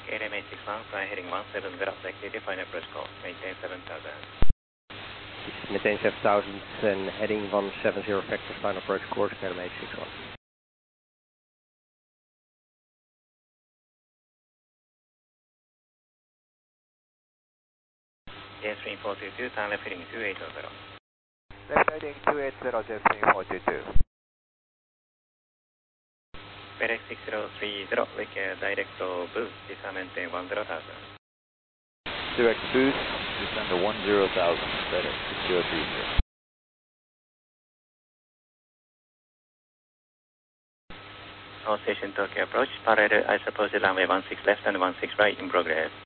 LMA61, fly heading 170, activity, final approach call, maintain 7000. Maintain 7000 and heading 170, vector, final approach course, LMA61. Jetstream 422, turn left heading 2800. Left heading 280, Jetstream 422. FedEx 6030, direct boost, descend maintain 10,000. Direct boost, descend to 10,000, FedEx 6030. All station Tokyo approach, parallel, I suppose runway 16 left and 16 right in progress.